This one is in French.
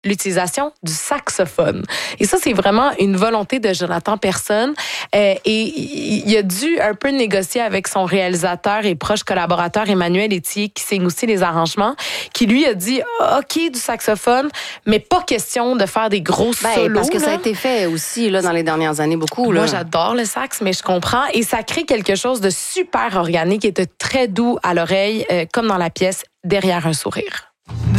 l'utilisation du saxophone. Et ça, c'est vraiment une volonté de Jonathan Persson. Et il a dû un peu négocier avec son réalisateur et proche collaborateur Emmanuel Etier, qui signe aussi les arrangements, qui lui a dit OK, du saxophone, mais pas question de faire des gros solos. Parce que ça a été fait aussi là, dans les dernières années, beaucoup. Moi, j'adore le sax, mais je comprends. Et ça crée quelque chose de super organique et de très doux à l'oreille, comme dans la pièce Derrière un sourire.